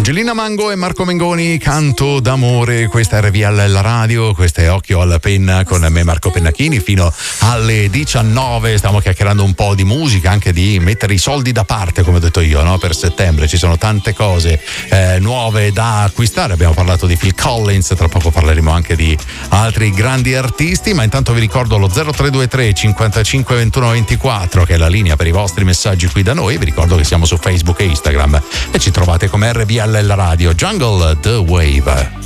Angelina Mango e Marco Mengoni, Canto d'amore. Questa è RVL la radio, questa è Occhio alla penna con me Marco Pennacchini fino alle 19. Stiamo chiacchierando un po' di musica, anche di mettere i soldi da parte, come ho detto io, no? Per settembre ci sono tante cose nuove da acquistare. Abbiamo parlato di Phil Collins, tra poco parleremo anche di altri grandi artisti, ma intanto vi ricordo lo 0323 55 21 24 che è la linea per i vostri messaggi qui da noi. Vi ricordo che siamo su Facebook e Instagram e ci trovate come RVL la radio. Jungle The Wave.